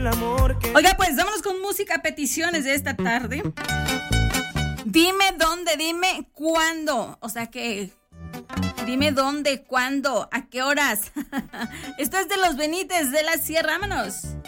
el amor que... Oiga, pues vámonos con música, peticiones de esta tarde. Dime dónde, dime cuándo. O sea que... Dime dónde, cuándo, a qué horas. Esto es de los Benítez de la Sierra. Vámonos.